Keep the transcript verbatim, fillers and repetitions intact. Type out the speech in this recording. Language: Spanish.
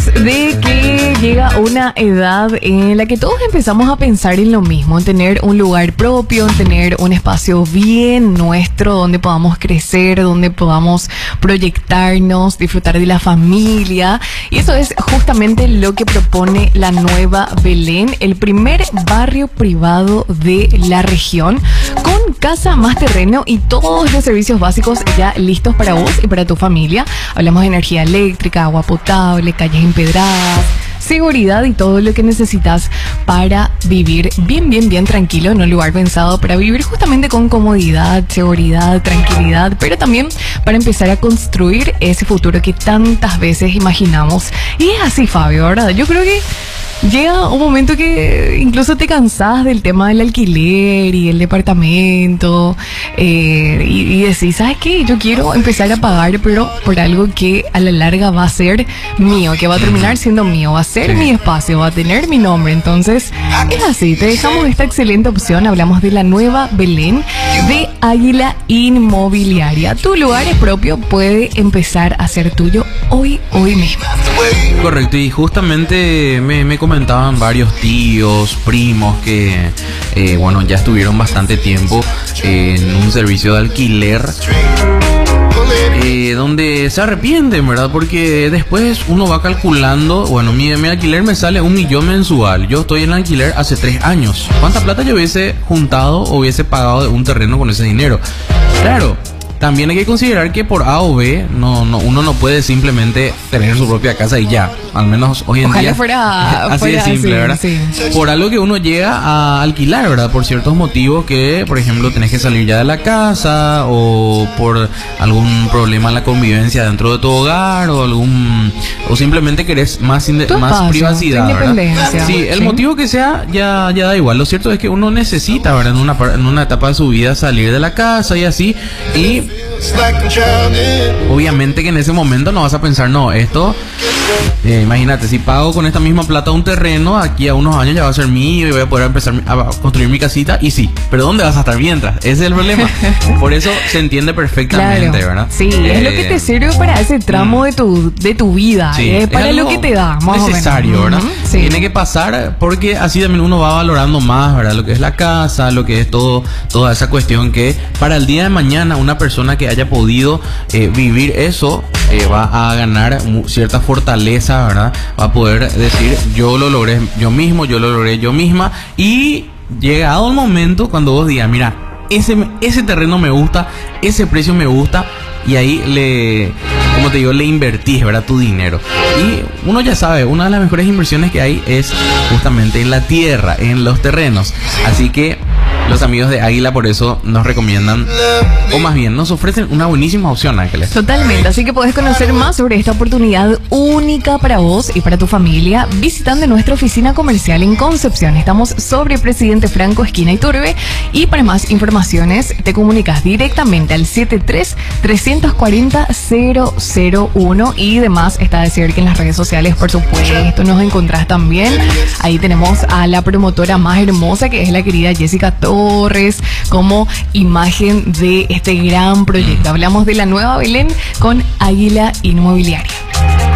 de que llega una edad en la que todos empezamos a pensar en lo mismo, en tener un lugar propio, en tener un espacio bien nuestro, donde podamos crecer, donde podamos proyectarnos, disfrutar de la familia. Y eso es justamente lo que propone la Nueva Belén, el primer barrio privado de la región, con casa más terreno y todos los servicios básicos ya listos para vos y para tu familia. Hablamos de energía eléctrica, agua potable, calles empedradas, seguridad y todo lo que necesitas para vivir bien, bien, bien tranquilo en un lugar pensado para vivir justamente con comodidad, seguridad, tranquilidad, pero también para empezar a construir ese futuro que tantas veces imaginamos. Y es así, Fabio, ¿verdad? Yo creo que llega un momento que incluso te cansás del tema del alquiler y el departamento, eh, y, y decís, ¿sabes qué? Yo quiero empezar a pagar, pero por algo que a la larga va a ser mío, que va a terminar siendo mío, va a ser mi espacio, va a tener mi nombre. Entonces, es así, te dejamos esta excelente opción. Hablamos de la Nueva Belén de Águila Inmobiliaria. Tu lugar es propio, puede empezar a ser tuyo hoy, hoy mismo. Correcto, y justamente me, me comentaban varios tíos, primos que, eh, bueno, ya estuvieron bastante tiempo eh, en un servicio de alquiler, eh, donde se arrepienten, ¿verdad? Porque después uno va calculando, bueno, mi, mi alquiler me sale un millón mensual, yo estoy en alquiler hace tres años, ¿cuánta plata yo hubiese juntado o hubiese pagado de un terreno con ese dinero? Claro. También hay que considerar que por A o B no, no, uno no puede simplemente tener su propia casa y ya. Al menos hoy en Ojalá día fuera, así fuera de simple, así, ¿verdad? Sí. Por algo que uno llega a alquilar, ¿verdad? Por ciertos motivos que, por ejemplo, tenés que salir ya de la casa, o por algún problema en la convivencia dentro de tu hogar, o algún o simplemente querés más, inde- más espacio, privacidad, tu ¿verdad? independencia. Sí, el Sí. motivo que sea ya, ya da igual. Lo cierto es que uno necesita, ¿verdad? En una, par- en una etapa de su vida salir de la casa y así, y obviamente que en ese momento no vas a pensar, no, esto, eh, imagínate, si pago con esta misma plata un terreno, aquí a unos años ya va a ser mío y voy a poder empezar a construir mi casita, y sí, pero ¿dónde vas a estar mientras? Ese es el problema. Por eso se entiende perfectamente, Claro. ¿verdad? Sí, Eh, es lo que te sirve para ese tramo mm. de tu de tu vida, Sí, es es para lo algo que te da, más necesario, o menos. ¿verdad? Ujú, sí. Tiene que pasar, porque así también uno va valorando más, ¿verdad? Lo que es la casa, lo que es todo, toda esa cuestión, que para el día de mañana una persona que haya podido eh, vivir eso eh, va a ganar mu- cierta fortaleza, ¿verdad? Va a poder decir, yo lo logré yo mismo, yo lo logré yo misma, y llegado el momento cuando vos digas, mira, ese, ese terreno me gusta, ese precio me gusta, y ahí le, como te digo, le invertís, ¿verdad? Tu dinero. Y uno ya sabe, una de las mejores inversiones que hay es justamente en la tierra, en los terrenos. Así que los amigos de Águila por eso nos recomiendan, o más bien nos ofrecen una buenísima opción, Ángeles. Totalmente, así que podés conocer más sobre esta oportunidad única para vos y para tu familia visitando nuestra oficina comercial en Concepción. Estamos sobre Presidente Franco, esquina Iturbe, y para más informaciones te comunicas directamente al siete tres, tres cuatro cero, cero cero uno, y demás está a decir que en las redes sociales, por supuesto, nos encontrás también. Ahí tenemos a la promotora más hermosa, que es la querida Jessica Torres, como imagen de este gran proyecto. Hablamos de la Nueva Belén con Águila Inmobiliaria.